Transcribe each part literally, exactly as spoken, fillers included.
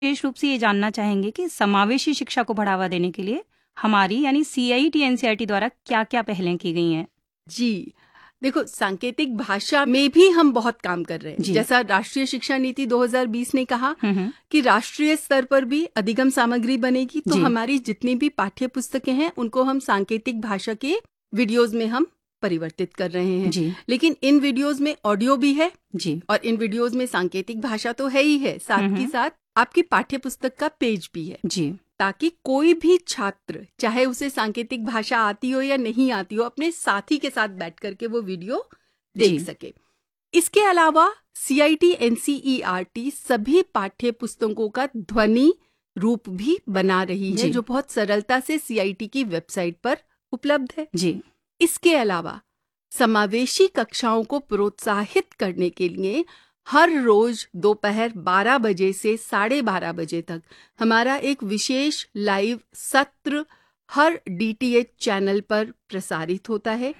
विशेष रूप से ये जानना चाहेंगे कि समावेशी शिक्षा को बढ़ावा देने के लिए हमारी यानी सीआईटी एनसीईआरटी द्वारा क्या क्या पहलें की गई हैं। जी देखो, सांकेतिक भाषा में भी हम बहुत काम कर रहे हैं। जैसा राष्ट्रीय शिक्षा नीति दो हज़ार बीस ने कहा कि राष्ट्रीय स्तर पर भी अधिगम सामग्री बनेगी, तो हमारी जितनी भी पाठ्य पुस्तकें हैं उनको हम सांकेतिक भाषा के वीडियोस में हम परिवर्तित कर रहे हैं जी। लेकिन इन वीडियोस में ऑडियो भी है जी, और इन वीडियोस में सांकेतिक भाषा तो है ही है, साथ ही साथ आपकी पाठ्य पुस्तक का पेज भी है जी, ताकि कोई भी छात्र, चाहे उसे सांकेतिक भाषा आती हो या नहीं आती हो, अपने साथी के साथ बैठ करके वो वीडियो देख सके। इसके अलावा सीआईटी एनसीईआरटी सभी पाठ्य पुस्तकों का ध्वनि रूप भी बना रही है, जो बहुत सरलता से सीआईटी की वेबसाइट पर उपलब्ध है जी। इसके अलावा समावेशी कक्षाओं को प्रोत्साहित करने के लिए हर रोज दोपहर बारह बजे से साढ़े बारह बजे तक हमारा एक विशेष लाइव सत्र हर डीटीएच चैनल पर प्रसारित होता है।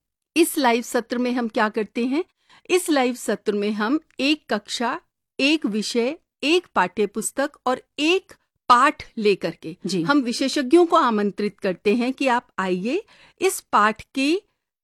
इस लाइव सत्र में हम क्या करते हैं? इस लाइव सत्र में हम एक कक्षा, एक विषय, एक पाठ्य पुस्तक और एक पाठ लेकर के हम विशेषज्ञों को आमंत्रित करते हैं कि आप आइए, इस पाठ की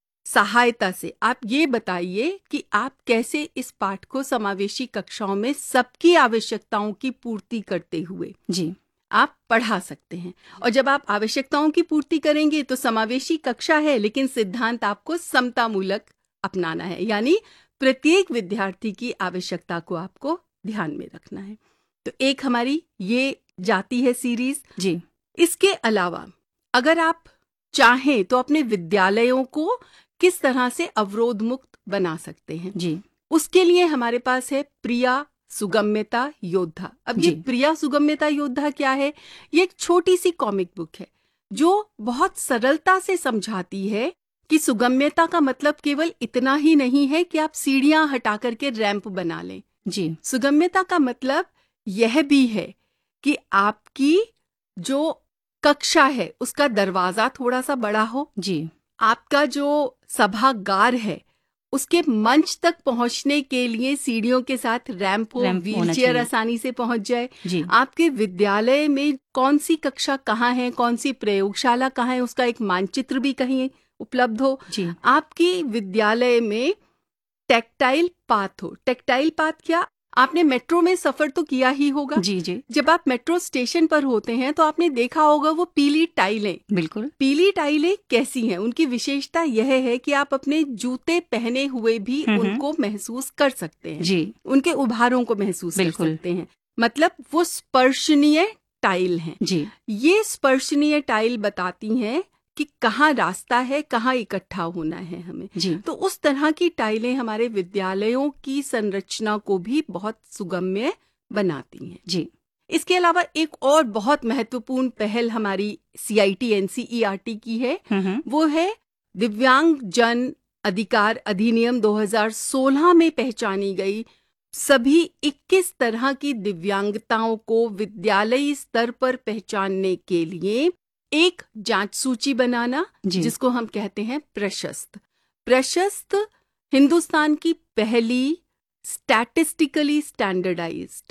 सहायता से आप ये बताइए कि आप कैसे इस पाठ को समावेशी कक्षाओं में सबकी आवश्यकताओं की पूर्ति करते हुए जी आप पढ़ा सकते हैं। और जब आप आवश्यकताओं की पूर्ति करेंगे तो समावेशी कक्षा है, लेकिन सिद्धांत आपको समतामूलक अपनाना है, यानी प्रत्येक विद्यार्थी की आवश्यकता को आपको ध्यान में रखना है। तो एक हमारी ये जाती है सीरीज जी। इसके अलावा अगर आप चाहें तो अपने विद्यालयों को किस तरह से अवरोध मुक्त बना सकते हैं जी, उसके लिए हमारे पास है प्रिया सुगम्यता योद्धा। अब ये प्रिया सुगम्यता योद्धा क्या है? ये एक छोटी सी कॉमिक बुक है जो बहुत सरलता से समझाती है कि सुगम्यता का मतलब केवल इतना ही नहीं है कि आप सीढ़ियां हटा करके रैंप बना लें जी। सुगम्यता का मतलब यह भी है कि आपकी जो कक्षा है उसका दरवाजा थोड़ा सा बड़ा हो जी, आपका जो सभागार है उसके मंच तक पहुंचने के लिए सीढ़ियों के साथ रैंप हो, व्हीलचेयर आसानी से पहुंच जाए जी। आपके विद्यालय में कौन सी कक्षा कहाँ है, कौन सी प्रयोगशाला कहाँ है, उसका एक मानचित्र भी कहीं उपलब्ध हो जी। आपकी विद्यालय में टेक्टाइल पाथ हो। टेक्टाइल पाथ क्या? आपने मेट्रो में सफर तो किया ही होगा जी जी। जब आप मेट्रो स्टेशन पर होते हैं तो आपने देखा होगा वो पीली टाइलें। बिल्कुल। पीली टाइलें कैसी हैं? उनकी विशेषता यह है कि आप अपने जूते पहने हुए भी उनको महसूस कर सकते हैं जी, उनके उभारों को महसूस कर सकते हैं, मतलब वो स्पर्शनीय टाइल हैं जी। ये स्पर्शनीय टाइल बताती हैं कि कहाँ रास्ता है, कहाँ इकट्ठा होना है हमें जी। तो उस तरह की टाइलें हमारे विद्यालयों की संरचना को भी बहुत सुगम्य बनाती हैं जी। इसके अलावा एक और बहुत महत्वपूर्ण पहल हमारी सीआईटी एनसीईआरटी की है, वो है दिव्यांग जन अधिकार अधिनियम दो हज़ार सोलह में पहचानी गई सभी इक्कीस तरह की दिव्यांगताओं को विद्यालयी स्तर पर पहचानने के लिए एक जांच सूची बनाना, जिसको हम कहते हैं प्रशस्त। प्रशस्त हिंदुस्तान की पहली स्टैटिस्टिकली स्टैंडर्डाइज्ड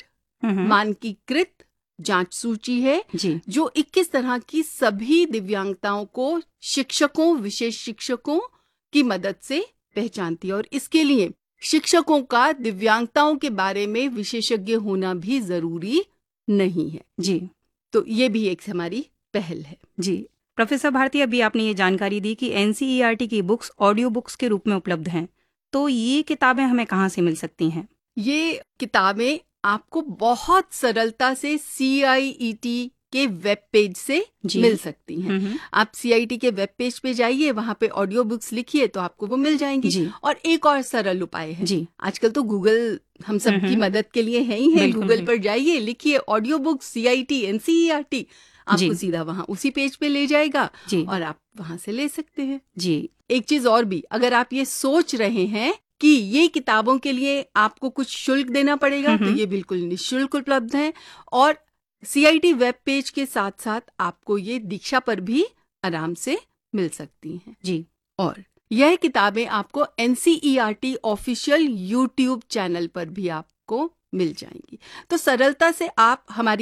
मानकीकृत जांच सूची है जो इक्कीस तरह की सभी दिव्यांगताओं को शिक्षकों, विशेष शिक्षकों की मदद से पहचानती है। और इसके लिए शिक्षकों का दिव्यांगताओं के बारे में विशेषज्ञ होना भी जरूरी नहीं है जी। तो ये भी एक हमारी पहल है जी। प्रोफेसर भारती, अभी आपने ये जानकारी दी कि एनसीईआरटी की बुक्स ऑडियो बुक्स के रूप में उपलब्ध हैं, तो ये किताबें हमें कहाँ से मिल सकती हैं? ये किताबें आपको बहुत सरलता से सीआईईटी के वेब पेज से मिल सकती हैं। आप सीआईटी के वेब पेज पे जाइए, वहाँ पे ऑडियो बुक्स लिखिए तो आपको वो मिल जाएंगी जी। और एक और सरल उपाय है जी, आजकल तो गूगल हम सबकी मदद के लिए है ही है। गूगल पर जाइए, लिखिए ऑडियो बुक्स सीआईटी एनसीईआरटी, आपको सीधा वहाँ उसी पेज पे ले जाएगा और आप वहाँ से ले सकते हैं जी। एक चीज और भी, अगर आप ये सोच रहे हैं कि ये किताबों के लिए आपको कुछ शुल्क देना पड़ेगा, तो ये बिल्कुल निःशुल्क उपलब्ध है। और सीआईटी वेब पेज के साथ साथ आपको ये दीक्षा पर भी आराम से मिल सकती हैं जी। और यह किताबें आपको एनसीईआरटी ऑफिशियल यूट्यूब चैनल पर भी आपको मिल जाएंगी। तो सरलता से आप हमारी